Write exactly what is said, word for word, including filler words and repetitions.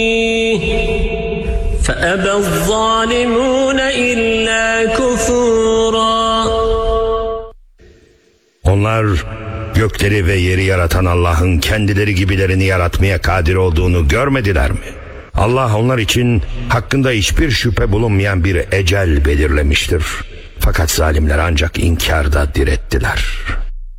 فأبى الظالمون إلا كفورا. Onlar gökleri ve yeri yaratan Allah'ın kendileri gibilerini yaratmaya kadir olduğunu görmediler mi? Allah onlar için hakkında hiçbir şüphe bulunmayan bir ecel belirlemiştir. Fakat zalimler ancak inkarda direttiler.